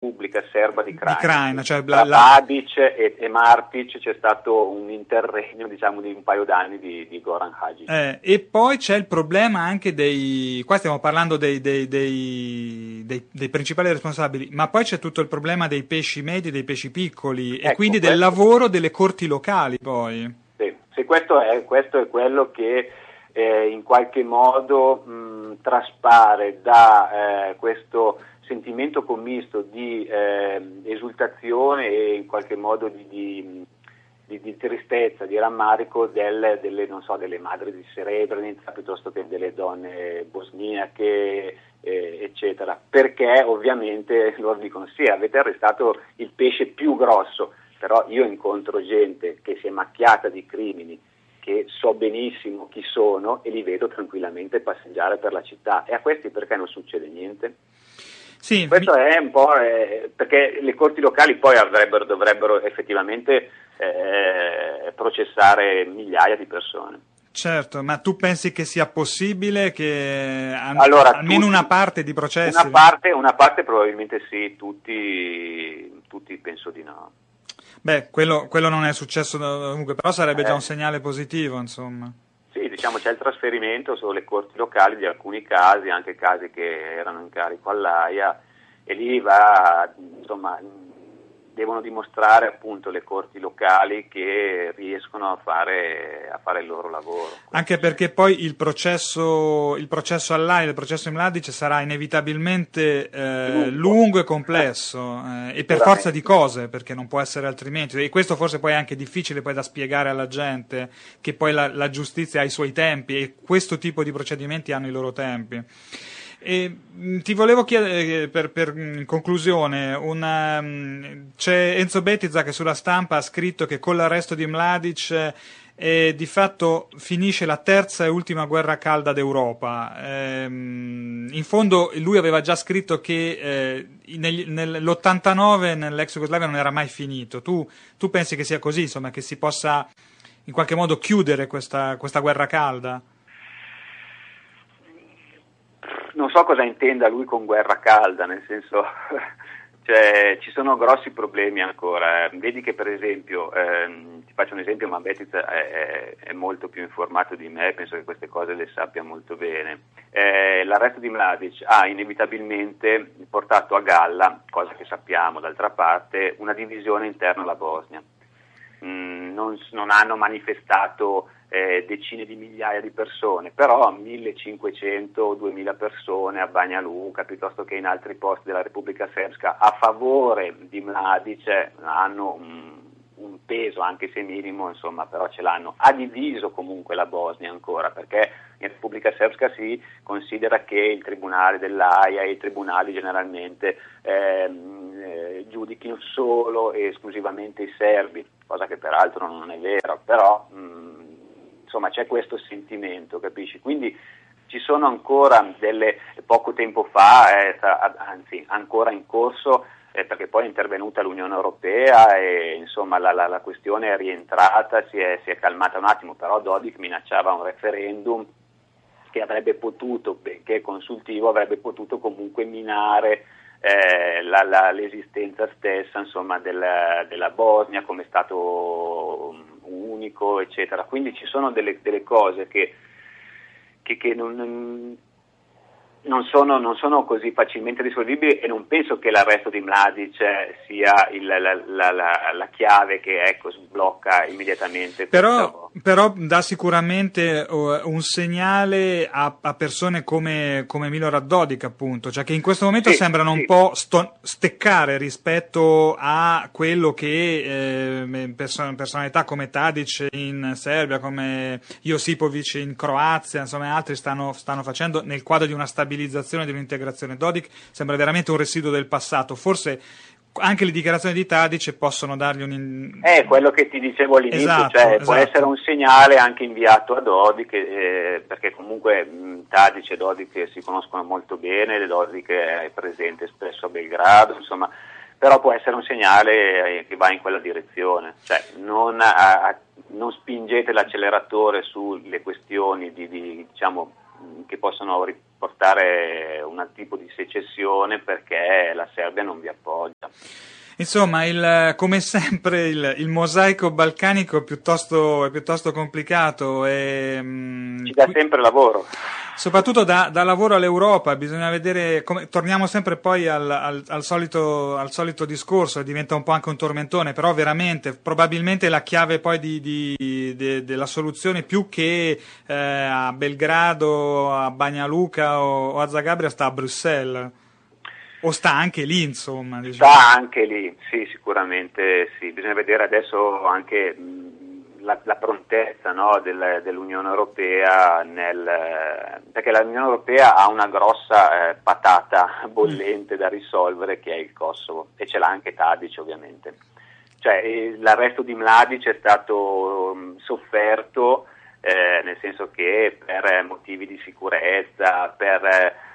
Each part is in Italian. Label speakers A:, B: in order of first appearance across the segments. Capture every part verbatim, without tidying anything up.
A: Repubblica Serba di Krajina,
B: di Krajina cioè
A: tra
B: la, la...
A: Mladic e, e Martic c'è stato un interregno, diciamo, di un paio d'anni di, di Goran Hadžić.
B: Eh, e poi c'è il problema anche dei, qua stiamo parlando dei, dei, dei, dei, dei principali responsabili, ma poi c'è tutto il problema dei pesci medi, dei pesci piccoli,
A: Ecco,
B: e quindi del
A: questo,
B: lavoro delle corti locali poi.
A: Sì, sì, questo è, questo è quello che eh, in qualche modo mh, traspare da eh, questo sentimento commisto di eh, esultazione e in qualche modo di, di, di, di tristezza, di rammarico del, delle, non so, delle madri di Srebrenica piuttosto che delle donne bosniache, eh, eccetera, perché ovviamente loro dicono sì, avete arrestato il pesce più grosso, però io incontro gente che si è macchiata di crimini, che so benissimo chi sono e li vedo tranquillamente passeggiare per la città, e a questi perché non succede niente?
B: Sì,
A: Questo
B: mi...
A: è un po' eh, perché le corti locali poi avrebbero, dovrebbero effettivamente eh, processare migliaia di persone.
B: Certo, ma tu pensi che sia possibile che an-
A: Allora,
B: almeno
A: tutti,
B: una parte di processi...
A: Una parte, una parte probabilmente sì, tutti, tutti penso di no.
B: Beh, quello, quello non è successo comunque, però sarebbe
A: Eh,
B: già un segnale positivo, insomma.
A: Sì, diciamo c'è il trasferimento sulle corti locali di alcuni casi, anche casi che erano in carico all'Aia, e lì va, insomma, devono dimostrare appunto le corti locali che riescono a fare, a fare il loro lavoro.
B: Anche perché poi il processo, il processo all'Aia, il processo in Mladic sarà inevitabilmente eh, lungo. lungo e complesso, eh, e per forza di cose, perché non può essere altrimenti. E questo forse poi è anche difficile poi da spiegare alla gente, che poi la, la giustizia ha i suoi tempi e questo tipo di procedimenti hanno i loro tempi. E, mh, ti volevo chiedere, per, per, in conclusione, una, mh, c'è Enzo Bettiza che sulla stampa ha scritto che con l'arresto di Mladic eh, di fatto finisce la terza e ultima guerra calda d'Europa. Ehm, in fondo lui aveva già scritto che eh, nel, nell'ottantanove nell'ex Jugoslavia non era mai finito. Tu, tu pensi che sia così, insomma, che si possa in qualche modo chiudere questa, questa guerra calda?
A: Non so cosa intenda lui con guerra calda, nel senso, cioè, ci sono grossi problemi ancora. Vedi che per esempio, ehm, ti faccio un esempio, ma Bettiz è, è, è molto più informato di me, penso che queste cose le sappia molto bene. Eh, l'arresto di Mladic ha inevitabilmente portato a galla, cosa che sappiamo d'altra parte, una divisione interna alla Bosnia. Mm, non, non hanno manifestato eh, decine di migliaia di persone, però millecinquecento duemila persone a Banja Luka piuttosto che in altri posti della Repubblica Srpska a favore di Mladic hanno un, un peso, anche se minimo, insomma, però ce l'hanno. Ha diviso comunque la Bosnia ancora, perché in Repubblica Srpska si considera che il tribunale dell'Aia e i tribunali generalmente ehm, eh, giudichino solo e esclusivamente i serbi, cosa che peraltro non è vera, però mh, insomma c'è questo sentimento, capisci? Quindi ci sono ancora delle, poco tempo fa, eh, anzi ancora in corso, eh, perché poi è intervenuta l'Unione Europea e insomma la, la, la questione è rientrata, si è, si è calmata un attimo, però Dodik minacciava un referendum che avrebbe potuto, benché consultivo, avrebbe potuto comunque minare eh, la, la, l'esistenza stessa, insomma, della, della Bosnia come Stato unico, eccetera. Quindi ci sono delle, delle cose che, che, che non, non, sono, non sono così facilmente risolvibili, e non penso che l'arresto di Mladic sia il, la, la, la, la chiave che ecco, sblocca immediatamente.
B: Però, però dà sicuramente uh, un segnale a, a persone come, come Milorad Dodik, appunto, cioè che in questo momento
A: sì,
B: sembrano
A: sì.
B: un po' sto, steccare rispetto a quello che eh, person- personalità come Tadic in Serbia, come Josipovic in Croazia, insomma altri stanno, stanno facendo nel quadro di una stabilizzazione, di un'integrazione. Dodik sembra veramente un residuo del passato, forse anche le dichiarazioni di Tadic possono dargli un... In...
A: È quello che ti dicevo all'inizio,
B: esatto,
A: cioè
B: esatto.
A: Può essere un segnale anche inviato a Dodik, eh, perché comunque mh, Tadic e Dodik si conoscono molto bene, Dodik è presente spesso a Belgrado, insomma, però può essere un segnale eh, che va in quella direzione, cioè non, a, a, non spingete l'acceleratore sulle questioni di, di, diciamo, che possono portare un tipo di secessione perché la Serbia non vi appoggia.
B: Insomma, il, come sempre il, il mosaico balcanico è piuttosto, è piuttosto complicato e
A: ci dà sempre lavoro.
B: Soprattutto dà, dà lavoro all'Europa, bisogna vedere come, torniamo sempre poi al, al, al, solito, al solito discorso, diventa un po' anche un tormentone, però veramente probabilmente la chiave poi di, di, di, della soluzione più che eh, a Belgrado, a Banja Luka o, o a Zagabria sta a Bruxelles. O sta anche lì, insomma. Diciamo.
A: Sta anche lì, sì, sicuramente sì. Bisogna vedere adesso anche mh, la, la prontezza, no, del, dell'Unione Europea, nel, perché l'Unione Europea ha una grossa eh, patata bollente da risolvere, che è il Kosovo, e ce l'ha anche Tadic, ovviamente. Cioè, l'arresto di Mladic è stato mh, sofferto, eh, nel senso che per motivi di sicurezza, per...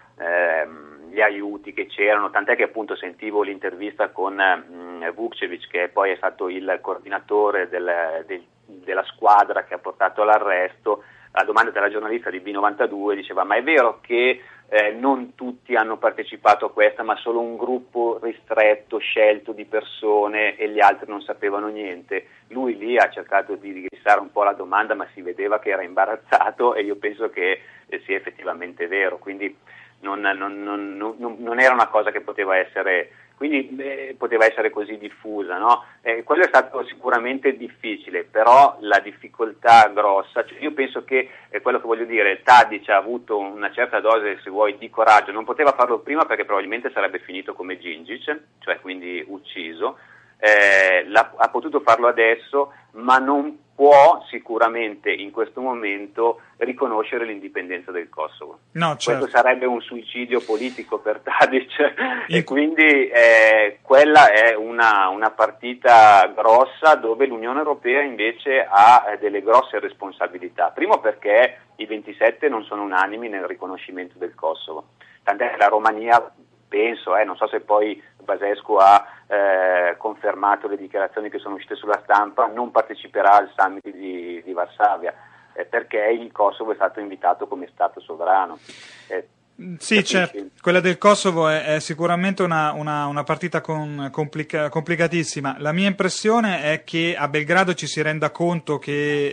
A: Eh, gli aiuti che c'erano, tant'è che appunto sentivo l'intervista con mh, Vukcevic, che poi è stato il coordinatore del, del, della squadra che ha portato all'arresto. La domanda della giornalista di B novantadue diceva: ma è vero che eh, non tutti hanno partecipato a questa, ma solo un gruppo ristretto, scelto di persone, e gli altri non sapevano niente? Lui lì ha cercato di rigrissare un po' la domanda, ma si vedeva che era imbarazzato, e io penso che eh, sia effettivamente vero, quindi Non, non, non, non, non era una cosa che poteva essere, quindi eh, poteva essere così diffusa, no? Eh, quello è stato sicuramente difficile, però la difficoltà grossa, cioè io penso che eh, quello che voglio dire, Tadic ha avuto una certa dose, se vuoi, di coraggio, non poteva farlo prima perché probabilmente sarebbe finito come Gingic, cioè quindi ucciso. Eh, ha potuto farlo adesso, ma non può sicuramente in questo momento riconoscere l'indipendenza del Kosovo.
B: No, certo.
A: Questo sarebbe un suicidio politico per Tadic in... e quindi eh, quella è una, una partita grossa dove l'Unione Europea invece ha eh, delle grosse responsabilità. Primo perché i ventisette non sono unanimi nel riconoscimento del Kosovo, tant'è che la Romania, penso, eh, non so se poi Basescu ha eh, confermato le dichiarazioni che sono uscite sulla stampa, non parteciperà al summit di, di Varsavia, eh, perché il Kosovo è stato invitato come Stato sovrano. Eh,
B: Sì, certo. Quella del Kosovo è, è sicuramente una, una, una partita con, complica, complicatissima. La mia impressione è che a Belgrado ci si renda conto che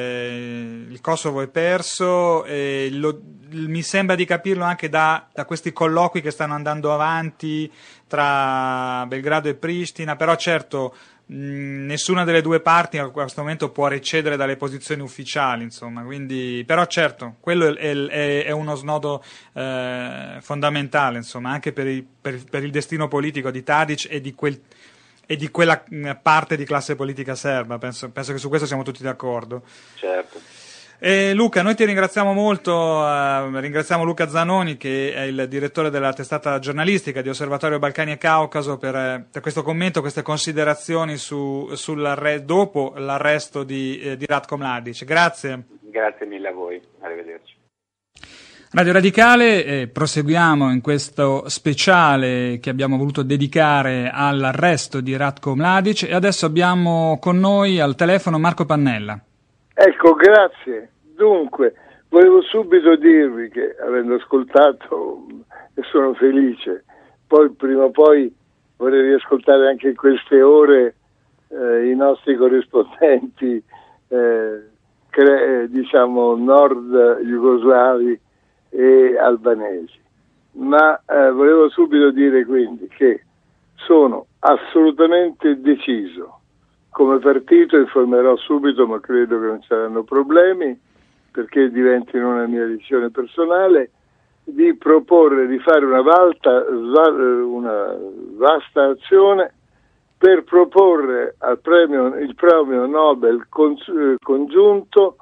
B: eh, il Kosovo è perso, e lo, mi sembra di capirlo anche da, da questi colloqui che stanno andando avanti tra Belgrado e Pristina, però certo mh, nessuna delle due parti a questo momento può recedere dalle posizioni ufficiali, insomma, quindi, però certo, quello è, è, è uno snodo eh, fondamentale, insomma, anche per il, per, per il destino politico di Tadic e di quel e di quella parte di classe politica serba, penso, penso che su questo siamo tutti d'accordo.
A: Certo.
B: E Luca, noi ti ringraziamo molto, eh, ringraziamo Luca Zanoni, che è il direttore della testata giornalistica di Osservatorio Balcani e Caucaso, per, per questo commento, queste considerazioni su, sull'arre- dopo l'arresto di, eh, di Ratko Mladic. Grazie.
A: Grazie mille a voi, arrivederci.
B: Radio Radicale, eh, proseguiamo in questo speciale che abbiamo voluto dedicare all'arresto di Ratko Mladic, e adesso abbiamo con noi al telefono Marco Pannella.
C: Ecco, grazie. Dunque, volevo subito dirvi che, avendo ascoltato, e sono felice, poi prima o poi vorrei riascoltare anche in queste ore eh, i nostri corrispondenti, eh, cre- diciamo, nord jugoslavi e albanesi. Ma eh, volevo subito dire quindi che sono assolutamente deciso. Come partito informerò subito, ma credo che non saranno problemi, perché diventino una mia decisione personale, di proporre di fare una, valta, una vasta azione per proporre al premio, il premio Nobel congiunto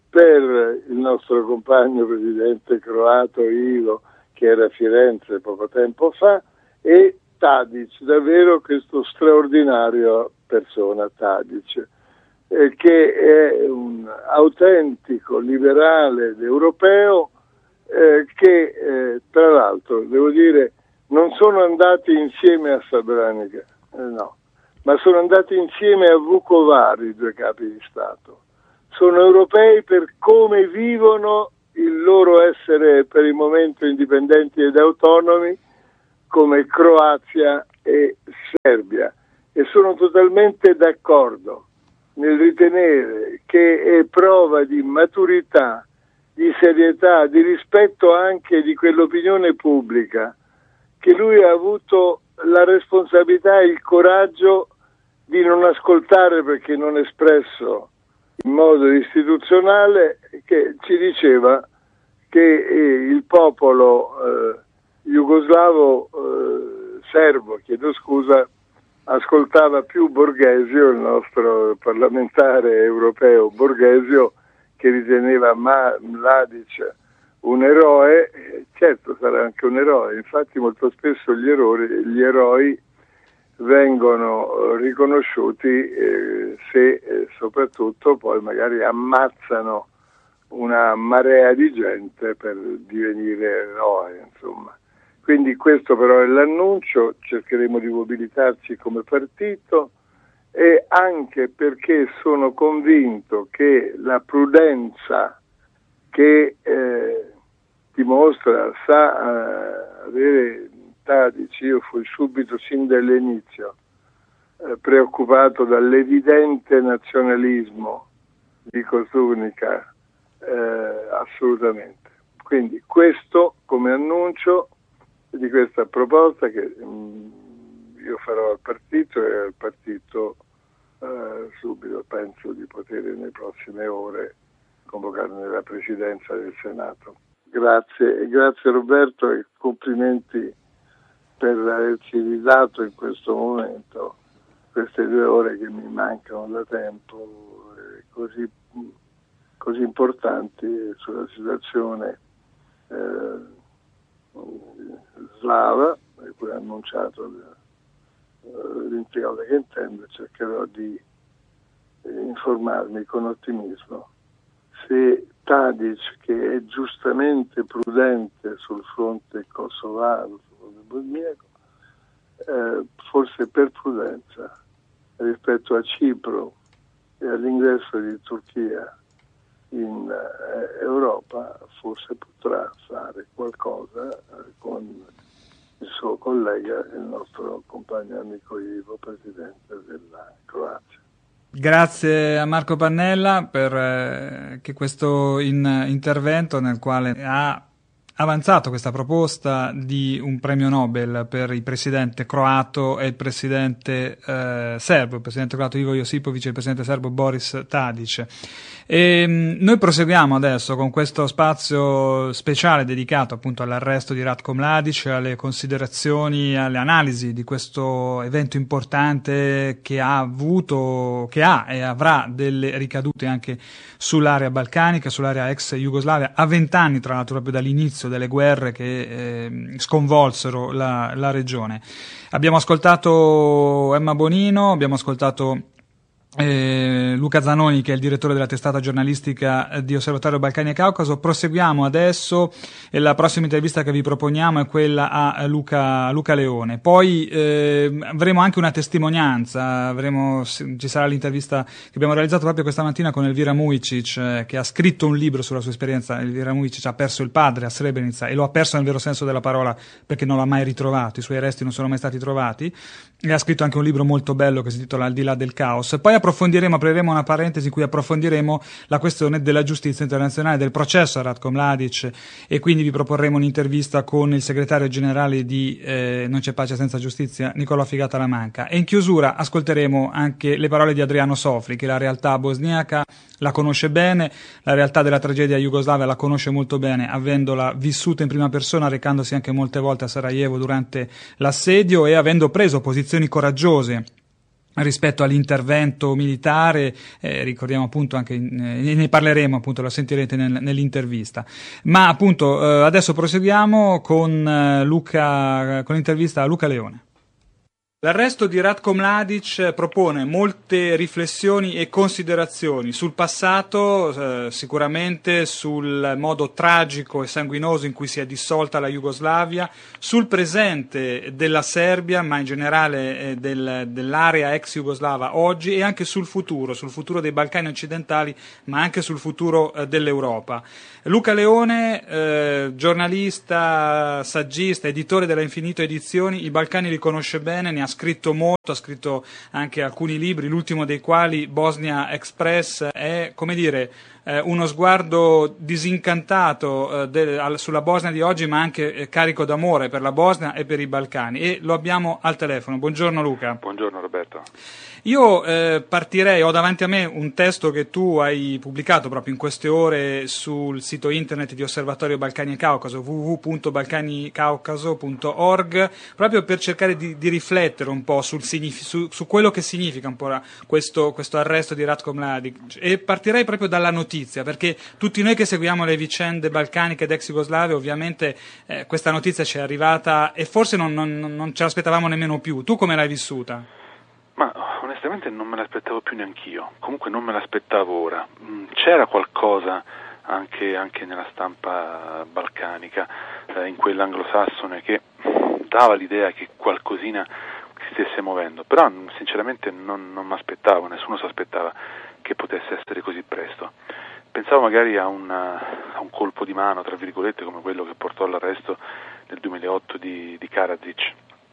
C: per il nostro compagno presidente croato Ivo, che era a Firenze poco tempo fa, e Tadic, davvero questo straordinario persona Tadic, eh, che è un autentico liberale europeo, eh, che eh, tra l'altro, devo dire, non sono andati insieme a Srebrenica, eh, no, ma sono andati insieme a Vukovar, i due capi di Stato. Sono europei per come vivono il loro essere per il momento indipendenti ed autonomi come Croazia e Serbia, e sono totalmente d'accordo nel ritenere che è prova di maturità, di serietà, di rispetto anche di quell'opinione pubblica, che lui ha avuto la responsabilità e il coraggio di non ascoltare, perché non espresso in modo istituzionale, che ci diceva che eh, il popolo eh, jugoslavo, eh, serbo, chiedo scusa, ascoltava più Borghesio, il nostro parlamentare europeo Borghesio, che riteneva Mladic un eroe. Certo, sarà anche un eroe, infatti molto spesso gli eroi, gli eroi vengono riconosciuti eh, se eh, soprattutto poi magari ammazzano una marea di gente per divenire eroe, insomma. Quindi questo però è l'annuncio, cercheremo di mobilitarci come partito, e anche perché sono convinto che la prudenza che eh, dimostra, sa eh, avere Tadic, io fui subito sin dall'inizio eh, preoccupato dall'evidente nazionalismo di Koštunica, eh, assolutamente. Quindi questo come annuncio di questa proposta che mh, io farò al partito, e al partito eh, subito penso di poter nelle prossime ore convocarne la presidenza del Senato. Grazie, e grazie Roberto, e complimenti per averci ridato in questo momento queste due ore che mi mancano da tempo, eh, così, così importanti sulla situazione eh, slava, e poi ha annunciato l'impiego che intendo. Cercherò di informarmi con ottimismo se Tadic, che è giustamente prudente sul fronte kosovaro, sul fronte bosniaco, eh, forse per prudenza rispetto a Cipro e all'ingresso di Turchia in eh, Europa, forse potrà fare qualcosa eh, con il suo collega, il nostro compagno amico Ivo, presidente della Croazia.
B: Grazie a Marco Pannella per eh, che questo in, intervento nel quale ha avanzato questa proposta di un premio Nobel per il presidente croato e il presidente eh, serbo, il presidente croato Ivo Josipovic e il presidente serbo Boris Tadic. E mh, noi proseguiamo adesso con questo spazio speciale dedicato appunto all'arresto di Ratko Mladic, alle considerazioni, alle analisi di questo evento importante che ha avuto, che ha e avrà delle ricadute anche sull'area balcanica, sull'area ex Jugoslavia, a vent'anni tra l'altro proprio dall'inizio delle guerre che eh, sconvolsero la, la regione. Abbiamo ascoltato Emma Bonino, abbiamo ascoltato Eh, Luca Zanoni, che è il direttore della testata giornalistica di Osservatorio Balcani e Caucaso. Proseguiamo adesso, e la prossima intervista che vi proponiamo è quella a Luca, Luca Leone. Poi eh, avremo anche una testimonianza, avremo, ci sarà l'intervista che abbiamo realizzato proprio questa mattina con Elvira Mujicic, eh, che ha scritto un libro sulla sua esperienza. Elvira Mujicic ha perso il padre a Srebrenica, e lo ha perso nel vero senso della parola, perché non l'ha mai ritrovato, i suoi resti non sono mai stati trovati, e ha scritto anche un libro molto bello che si intitola Al di là del caos. Poi approfondiremo, apriremo una parentesi in cui approfondiremo la questione della giustizia internazionale, del processo a Ratko Mladic, e quindi vi proporremo un'intervista con il segretario generale di eh, Non c'è pace senza giustizia, Nicolò Figata Lamanca. E in chiusura ascolteremo anche le parole di Adriano Sofri, che la realtà bosniaca la conosce bene, la realtà della tragedia jugoslava la conosce molto bene, avendola vissuta in prima persona, recandosi anche molte volte a Sarajevo durante l'assedio e avendo preso posizioni coraggiose rispetto all'intervento militare. Eh, ricordiamo appunto anche, eh, ne parleremo appunto, lo sentirete nel, nell'intervista. Ma appunto eh, adesso proseguiamo con eh, Luca, con l'intervista a Luca Leone. L'arresto di Ratko Mladic propone molte riflessioni e considerazioni sul passato, eh, sicuramente sul modo tragico e sanguinoso in cui si è dissolta la Jugoslavia, sul presente della Serbia, ma in generale eh, del, dell'area ex jugoslava oggi, e anche sul futuro, sul futuro dei Balcani occidentali, ma anche sul futuro eh, dell'Europa. Luca Leone, eh, giornalista, saggista, editore della Infinito Edizioni, i Balcani li conosce bene, ne ha scritto molto, ha scritto anche alcuni libri, l'ultimo dei quali, Bosnia Express, è, come dire, eh, uno sguardo disincantato eh, de, al, sulla Bosnia di oggi, ma anche eh, carico d'amore per la Bosnia e per i Balcani, e lo abbiamo al telefono. Buongiorno Luca.
D: Buongiorno Roberto.
B: Io eh, partirei, ho davanti a me un testo che tu hai pubblicato proprio in queste ore sul sito internet di Osservatorio Balcani e Caucaso, w w w punto balcani caucaso punto org, proprio per cercare di, di riflettere un po' sul signif- su, su quello che significa un po' questo, questo arresto di Ratko Mladic, e partirei proprio dalla notizia, perché tutti noi che seguiamo le vicende balcaniche ed ex Jugoslavia, ovviamente eh, questa notizia ci è arrivata e forse non, non, non ce l'aspettavamo nemmeno più. Tu come l'hai vissuta?
D: Ma onestamente non me l'aspettavo più neanch'io, comunque non me l'aspettavo ora. C'era qualcosa anche, anche nella stampa balcanica, eh, in quella anglosassone, che dava l'idea che qualcosina si stesse muovendo, però sinceramente non, non mi aspettavo, nessuno si aspettava che potesse essere così presto. Pensavo magari a, una, a un colpo di mano, tra virgolette, come quello che portò all'arresto nel duemilaotto di, di Karadzic.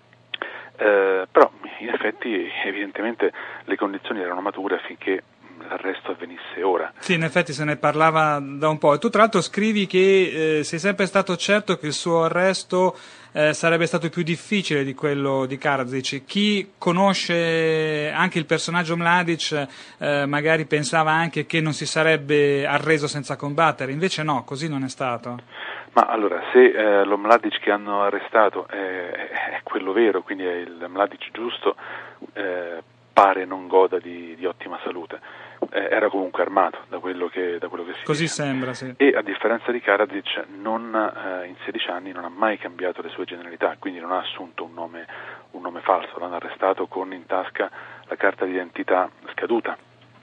D: Eh, però in effetti evidentemente le condizioni erano mature affinché l'arresto avvenisse ora.
B: Sì, in effetti se ne parlava da un po', e tu tra l'altro scrivi che eh, sei sempre stato certo che il suo arresto eh, sarebbe stato più difficile di quello di Karadzic. Chi conosce anche il personaggio Mladic eh, magari pensava anche che non si sarebbe arreso senza combattere, invece no, così non è stato.
D: Ma allora, se eh, lo Mladic che hanno arrestato è, è quello vero, quindi è il Mladic giusto, eh, pare non goda di, di ottima salute. Eh, era comunque armato, da quello che, da quello che si
B: Così
D: dice.
B: sembra, sì.
D: E a differenza di Karadzic, non, eh, in sedici anni non ha mai cambiato le sue generalità, quindi non ha assunto un nome, un nome falso, l'hanno arrestato con in tasca la carta d'identità scaduta.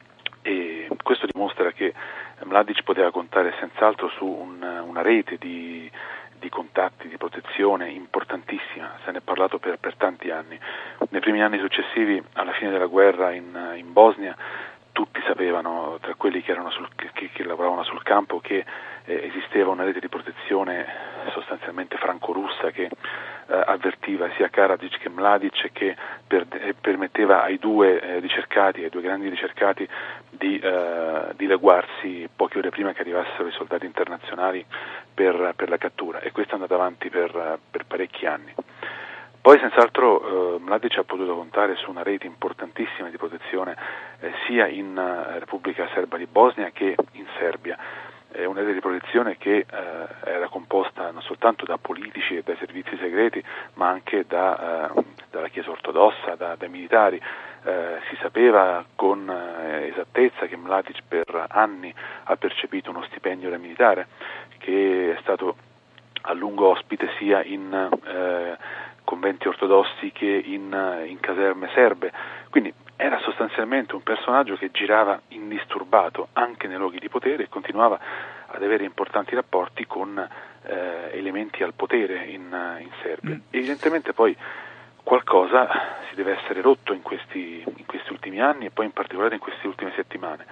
D: E questo dimostra che Mladic poteva contare senz'altro su un, una rete di, di contatti, di protezione importantissima, se ne è parlato per, per tanti anni. Nei primi anni successivi, alla fine della guerra in, in Bosnia, tutti sapevano, tra quelli che, erano sul, che, che lavoravano sul campo, che eh, esisteva una rete di protezione sostanzialmente franco-russa che eh, avvertiva sia Karadzic che Mladic, che per, eh, permetteva ai due eh, ricercati, ai due grandi ricercati, di eh, dileguarsi poche ore prima che arrivassero i soldati internazionali per, per la cattura, e questo è andato avanti per, per parecchi anni. Poi senz'altro eh, Mladic ha potuto contare su una rete importantissima di protezione eh, sia in eh, Repubblica Serba di Bosnia che in Serbia, eh, una rete di protezione che eh, era composta non soltanto da politici e dai servizi segreti, ma anche da, eh, dalla Chiesa ortodossa, da, dai militari. Eh, si sapeva con eh, esattezza che Mladic per anni ha percepito uno stipendio da militare, che è stato a lungo ospite sia in eh, conventi ortodossi che in, in caserme serbe, quindi era sostanzialmente un personaggio che girava indisturbato anche nei luoghi di potere e continuava ad avere importanti rapporti con eh, elementi al potere in, in Serbia. Mm. Evidentemente poi qualcosa si deve essere rotto in questi, in questi ultimi anni, e poi in particolare in queste ultime settimane,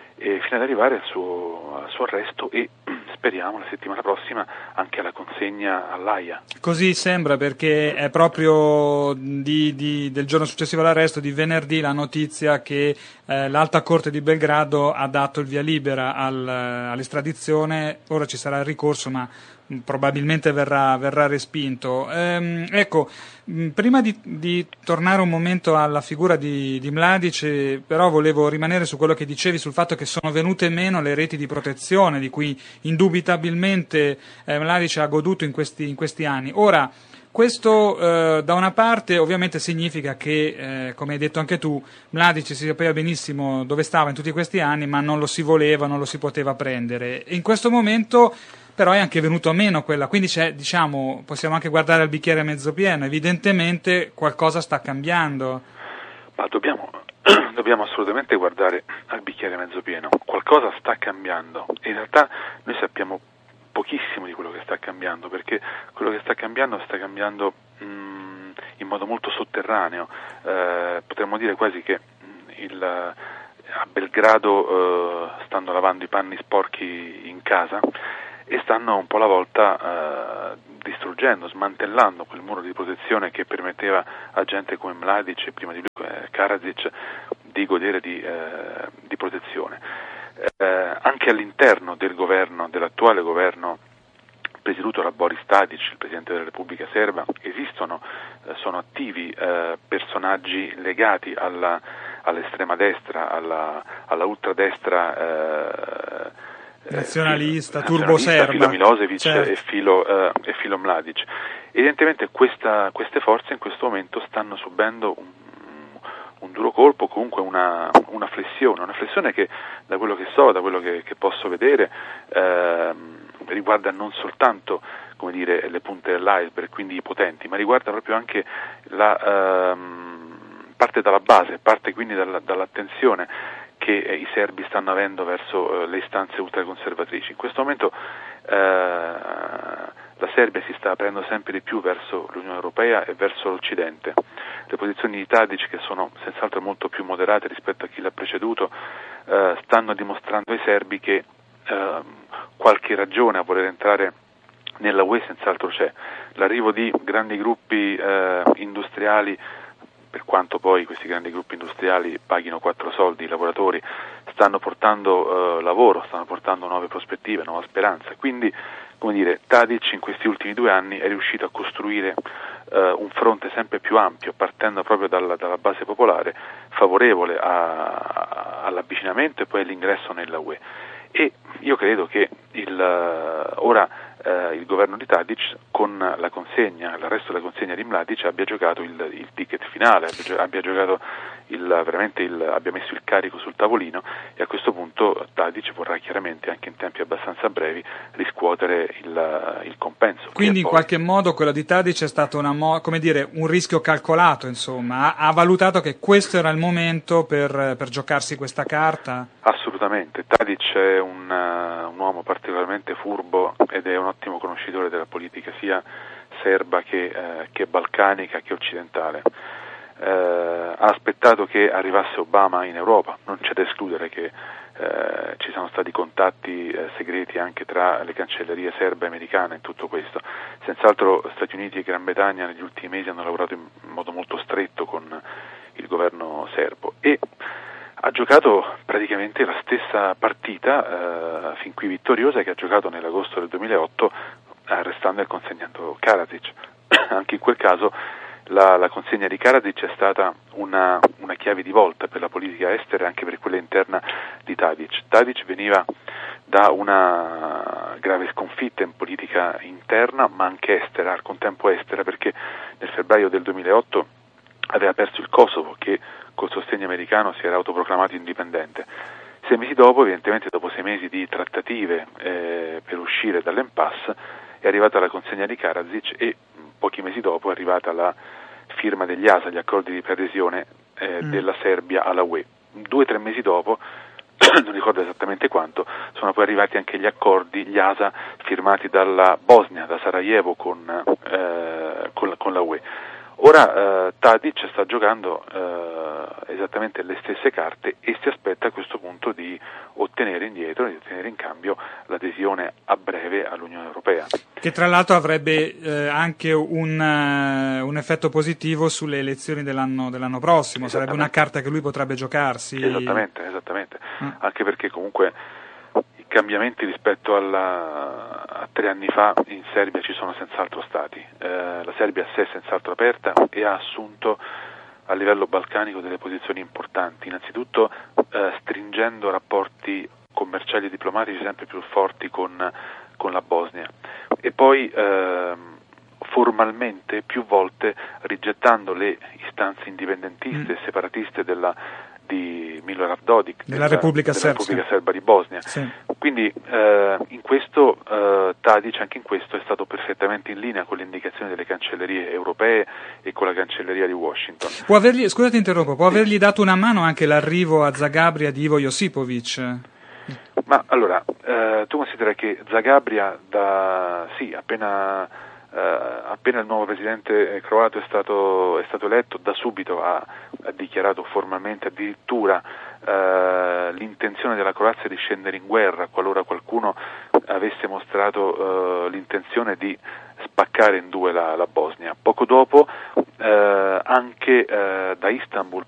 D: e fino ad arrivare al suo, al suo arresto e speriamo la settimana prossima anche alla consegna all'Aia.
B: Così sembra, perché è proprio di, di, del giorno successivo all'arresto, di venerdì, la notizia che eh, l'Alta Corte di Belgrado ha dato il via libera al, all'estradizione. Ora ci sarà il ricorso, ma probabilmente verrà, verrà respinto. Ehm, ecco, prima di, di tornare un momento alla figura di, di Mladic, però volevo rimanere su quello che dicevi, sul fatto che sono venute meno le reti di protezione di cui indubitabilmente eh, Mladic ha goduto in questi, in questi anni. Ora, questo eh, da una parte ovviamente significa che, eh, come hai detto anche tu, Mladic si sapeva benissimo dove stava in tutti questi anni, ma non lo si voleva, non lo si poteva prendere. E in questo momento però è anche venuto meno quella, quindi c'è, diciamo, possiamo anche guardare al bicchiere mezzo pieno, evidentemente qualcosa sta cambiando.
D: Ma dobbiamo, dobbiamo assolutamente guardare al bicchiere mezzo pieno, qualcosa sta cambiando, in realtà noi sappiamo pochissimo di quello che sta cambiando, perché quello che sta cambiando sta cambiando mh, in modo molto sotterraneo, eh, potremmo dire quasi che mh, il, a Belgrado eh, stanno lavando i panni sporchi in casa e stanno un po' alla volta eh, distruggendo, smantellando quel muro di protezione che permetteva a gente come Mladic e prima di lui eh, Karadzic di godere di, eh, di protezione. Eh, anche all'interno del governo, dell'attuale governo presieduto da Boris Tadic, il Presidente della Repubblica Serba, esistono, eh, sono attivi eh, personaggi legati alla, all'estrema destra, alla, alla ultradestra eh,
B: nazionalista,
D: eh,
B: turbo serba,
D: filo Milosevic,
B: certo.
D: e, filo, eh, e filo Mladic. Evidentemente questa, queste forze in questo momento stanno subendo un, un duro colpo, comunque una, una flessione, una flessione che da quello che so, da quello che, che posso vedere, eh, riguarda non soltanto, come dire, le punte dell'iceberg, quindi i potenti, ma riguarda proprio anche la ehm, parte dalla base, parte quindi dalla, dall'attenzione che eh, i serbi stanno avendo verso eh, le istanze ultraconservatrici. In questo momento eh, la Serbia si sta aprendo sempre di più verso l'Unione Europea e verso l'Occidente. Le posizioni di Tadic, che sono senz'altro molto più moderate rispetto a chi l'ha preceduto, eh, stanno dimostrando ai serbi che eh, qualche ragione a voler entrare nella U E senz'altro c'è. L'arrivo di grandi gruppi eh, industriali, per quanto poi questi grandi gruppi industriali paghino quattro soldi, i lavoratori stanno portando eh, lavoro, stanno portando nuove prospettive, nuova speranza. Quindi, come dire, Tadic in questi ultimi due anni è riuscito a costruire eh, un fronte sempre più ampio, partendo proprio dalla, dalla base popolare, favorevole a, a, all'avvicinamento e poi all'ingresso nella U E. E io credo che il, uh, ora uh, il governo di Tadic, con la consegna, l'arresto della consegna di Mladic, abbia giocato il, il ticket finale, abbia, abbia giocato il, veramente il, abbia messo il carico sul tavolino, e a questo punto Tadic vorrà chiaramente, anche in tempi abbastanza brevi, riscuotere il, il compenso.
B: Quindi in
D: poi...
B: qualche modo quello di Tadic è stato una mo- come dire, un rischio calcolato, insomma, ha, ha valutato che questo era il momento per, per giocarsi questa carta?
D: Assolutamente, Tadic è un, uh, un uomo particolarmente furbo ed è un ottimo conoscitore della politica sia serba che, uh, che balcanica che occidentale. Uh, ha aspettato che arrivasse Obama in Europa, non c'è da escludere che uh, ci siano stati contatti uh, segreti anche tra le cancellerie serba e americana in tutto questo. Senz'altro Stati Uniti e Gran Bretagna negli ultimi mesi hanno lavorato in modo molto stretto con il governo serbo e ha giocato praticamente la stessa partita, eh, fin qui vittoriosa, che ha giocato nell'agosto del duemilaotto, arrestando e consegnando Karadzic. Anche in quel caso la, la consegna di Karadzic è stata una, una chiave di volta per la politica estera e anche per quella interna di Tadic. Tadic veniva da una grave sconfitta in politica interna, ma anche estera, al contempo estera, perché nel febbraio del duemilaotto aveva perso il Kosovo, che col sostegno americano si era autoproclamato indipendente. Sei mesi dopo, evidentemente dopo sei mesi di trattative eh, per uscire dall'impasse, è arrivata la consegna di Karadzic e pochi mesi dopo è arrivata la firma degli A S A, gli accordi di preadesione eh, mm. della Serbia alla U E. Due o tre mesi dopo, non ricordo esattamente quanto, sono poi arrivati anche gli accordi, gli A S A firmati dalla Bosnia, da Sarajevo con, eh, con, la, con la U E. Ora eh, Tadic sta giocando eh, esattamente le stesse carte e si aspetta a questo punto di ottenere indietro, di ottenere in cambio l'adesione a breve all'Unione Europea.
B: Che tra l'altro avrebbe eh, anche un, uh, un effetto positivo sulle elezioni dell'anno, dell'anno prossimo, sarebbe una carta che lui potrebbe giocarsi.
D: Esattamente, esattamente, mm. anche perché comunque i cambiamenti rispetto alla, a tre anni fa in Serbia ci sono senz'altro stati. Eh, la Serbia si è senz'altro aperta e ha assunto a livello balcanico delle posizioni importanti, innanzitutto eh, stringendo rapporti commerciali e diplomatici sempre più forti con, con la Bosnia e poi eh, formalmente più volte rigettando le istanze indipendentiste e separatiste della di Milorad Dodik,
B: della, della Repubblica,
D: della Repubblica Serba di Bosnia.
B: Sì.
D: Quindi eh, in questo eh, Tadic anche in questo è stato perfettamente in linea con le indicazioni delle cancellerie europee e con la cancelleria di Washington.
B: Può avergli, scusate interrompo, può avergli dato una mano anche l'arrivo a Zagabria di Ivo Josipovic?
D: Ma allora, eh, tu considera che Zagabria, da, sì, appena, eh, appena il nuovo presidente croato è stato, è stato eletto, da subito ha, ha dichiarato formalmente addirittura eh, l'intenzione della Croazia di scendere in guerra qualora qualcuno avesse mostrato eh, l'intenzione di spaccare in due la, la Bosnia. Poco dopo eh, anche eh, da Istanbul